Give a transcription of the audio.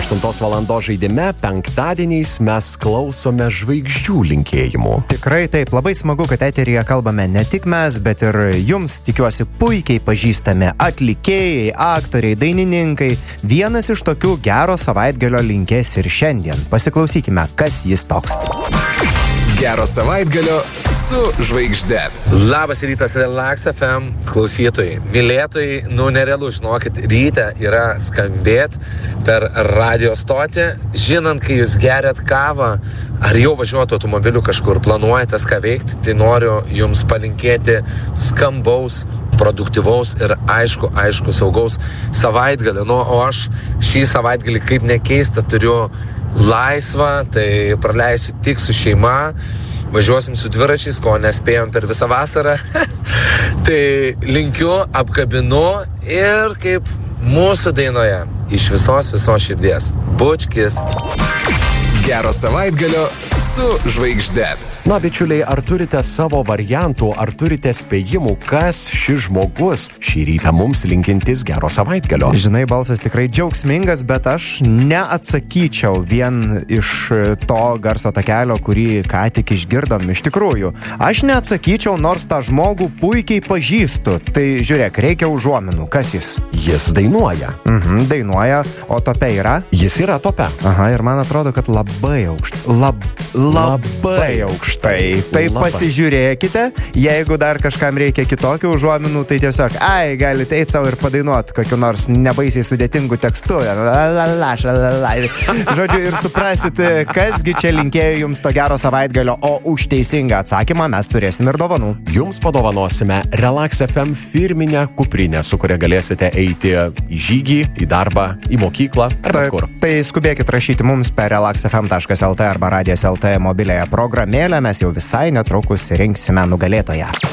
8 valandos žaidime penktadieniais mes klausome žvaigždžių linkėjimų. Tikrai taip, labai smagu, kad eteryje kalbame ne tik mes, bet ir jums, tikiuosi, puikiai pažįstami atlikėjai, aktoriai, dainininkai. Vienas iš tokių gero savaitgalio linkės ir šiandien. Pasiklausykime, kas jis toks. Gero savaitgalio su žvaigžde. Labas rytas, Relax FM klausytojai. Mylėtojai, nerealu, žinokit, ryte yra skambėt per radio stotį, žinant, kai jūs geriat kavą, ar jau važiuojate automobiliu kažkur, planuojatės ką veikti, tai noriu jums palinkėti skambaus, produktyvaus ir aišku, saugaus savaitgalio. O aš šį savaitgalį, kaip nekeista, turiu laisvą, tai praleisiu tik su šeima, važiuosim su dviračiais, ko nespėjom per visą vasarą. Tai linkiu, apkabinu ir kaip mūsų dainoje, iš visos širdies. Bučkis. Gero savaitgalio su žvaigžde. Bičiuliai, ar turite savo variantų, ar turite spėjimų, kas šis žmogus šį rytą mums linkintis gero savaitgalio? Žinai, balsas tikrai džiaugsmingas, bet aš neatsakyčiau vien iš to garso takelio, kurį ką tik išgirdom. Iš tikrųjų, aš neatsakyčiau, nors tą žmogų puikiai pažįstu. Tai žiūrėk, reikia užuominų. Kas jis? Jis dainuoja. Dainuoja, o tope yra? Jis yra tope. Aha, ir man atrodo, kad labai aukštai. Labai aukštai. Tai pasižiūrėkite, jeigu dar kažkam reikia kitokių užuominų, tai tiesiog, galite eiti savo ir padainuoti kokiu nors nebaisiai sudėtingu tekstu. Žodžiu, ir suprasit, kasgi čia linkėjo jums to gero savaitgalio, o už teisingą atsakymą mes turėsim ir dovanų. Jums padovanosime Relax FM firminę kuprinę, su kuria galėsite eiti į žygį, į darbą, į mokyklą ar bet kur. Tai skubėkit rašyti mums per relaxfm.lt arba radijas.lt mobiliąją programėlę. Mes jau visai netrukus rinksime nugalėtoją.